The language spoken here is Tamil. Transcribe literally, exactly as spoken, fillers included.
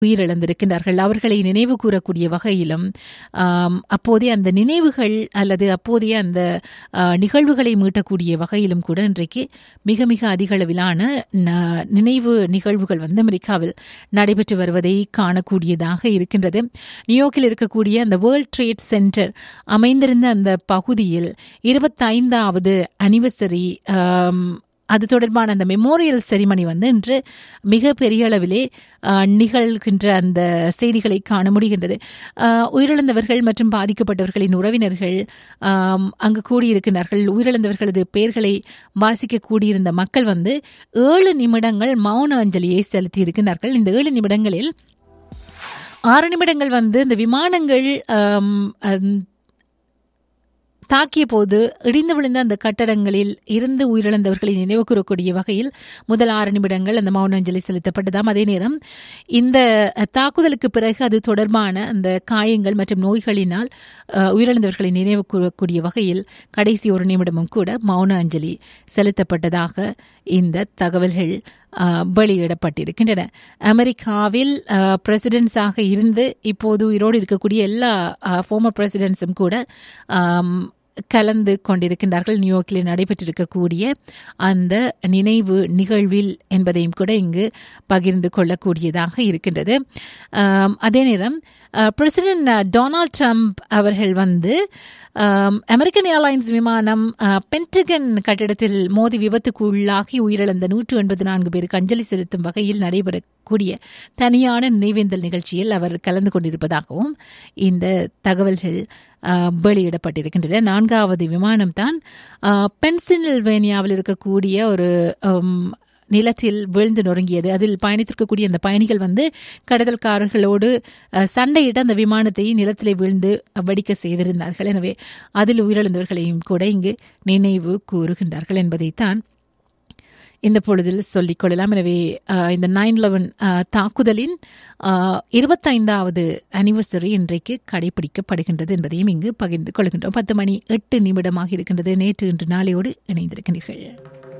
உயிரிழந்திருக்கின்றார்கள். அவர்களை நினைவு கூறக்கூடிய வகையிலும் அப்போதைய அந்த நினைவுகள் அல்லது அப்போதைய அந்த நிகழ்வுகளை மீட்டக்கூடிய வகையிலும் கூட இன்றைக்கு மிக மிக அதிக அளவிலான நினைவு நிகழ்வுகள் வந்து அமெரிக்காவில் நடைபெற்று வருவதை காணக்கூடியதாக இருக்கின்றது. நியூயார்க்கில் இருக்கக்கூடிய அந்த வேர்ல்ட் ட்ரேட் சென்டர் அமைந்திருந்த அந்த பகுதியில் இருபத்தைந்தாவது அனிவர்சரி அது தொடர்பான அந்த மெமோரியல் செரிமனி வந்து இன்று மிக பெரிய அளவிலே நிகழ்கின்ற அந்த செய்திகளை காண முடிகின்றது. உயிரிழந்தவர்கள் மற்றும் பாதிக்கப்பட்டவர்களின் உறவினர்கள் அங்கு கூடியிருக்கிறார்கள். உயிரிழந்தவர்களது பெயர்களை வாசிக்க கூடியிருந்த மக்கள் வந்து ஏழு நிமிடங்கள் மௌன அஞ்சலியை செலுத்தி இருக்கிறார்கள். இந்த ஏழு நிமிடங்களில் ஆறு நிமிடங்கள் வந்து இந்த விமானங்கள் தாக்கிய போது இடிந்து விழுந்த அந்த கட்டடங்களில் இருந்து உயிரிழந்தவர்களை நினைவு கூறக்கூடிய வகையில் முதல் ஆறு நிமிடங்கள் அந்த மௌன அஞ்சலி செலுத்தப்பட்டதாம். அதே நேரம் இந்த தாக்குதலுக்கு பிறகு அது தொடர்பான அந்த காயங்கள் மற்றும் நோய்களினால் உயிரிழந்தவர்களை நினைவு கூறக்கூடிய வகையில் கடைசி ஒரு நிமிடமும் கூட மௌன அஞ்சலி செலுத்தப்பட்டதாக இந்த தகவல்கள் வெளியிடப்பட்டிருக்கின்றன. அமெரிக்காவில் பிரசிடென்ட்ஸாக இருந்து இப்போது உயிரோடு இருக்கக்கூடிய எல்லா ஃபார்மர் பிரசிடென்ட்ஸும் கூட கலந்து கொண்டிருக்கின்றார்கள் நியூயார்க்கில் நடைபெற்றிருக்கக்கூடிய அந்த நினைவு நிகழ்வில் என்பதையும் கூட இங்கு பகிர்ந்து கொள்ளக்கூடியதாக இருக்கின்றது. அதே நேரம் பிரசிடென்ட் டொனால்ட் ட்ரம்ப் அவர்கள் வந்து அமெரிக்கன் ஏர்லைன்ஸ் விமானம் பென்டகன் கட்டிடத்தில் மோதி விபத்துக்குள்ளாகி உயிரிழந்த நூற்று எண்பத்தி நான்கு பேருக்கு அஞ்சலி செலுத்தும் வகையில் நடைபெறக்கூடிய தனியான நினைவேந்தல் நிகழ்ச்சியில் அவர் கலந்து கொண்டிருப்பதாகவும் இந்த தகவல்கள் வெளியிடப்பட்டிருக்கின்றன. நான்காவது விமானம் தான் பென்சில்வேனியாவில் இருக்கக்கூடிய ஒரு நிலத்தில் வீழ்ந்து நொறுங்கியது. அதில் பயணித்திருக்கக்கூடிய அந்த பயணிகள் வந்து கடத்தல்காரர்களோடு சண்டையிட்டு அந்த விமானத்தை நிலத்திலே வீழ்ந்து வெடிக்க செய்திருந்தார்கள். எனவே அதில் உயிரிழந்தவர்களையும் கூட இங்கு நினைவு கூறுகின்றார்கள் என்பதைத்தான் இந்த பொழுதில் சொல்லிக் கொள்ளலாம். எனவே இந்த நைன் லெவன் தாக்குதலின் இருபத்தைந்தாவது அனிவர்சரி இன்றைக்கு கடைபிடிக்கப்படுகின்றது என்பதையும் இங்கு பகிர்ந்து கொள்கின்றோம். பத்து மணி எட்டு நிமிடமாக இருக்கின்றது. நேற்று இன்று நாளையோடு இணைந்திருக்கின்றீர்கள்.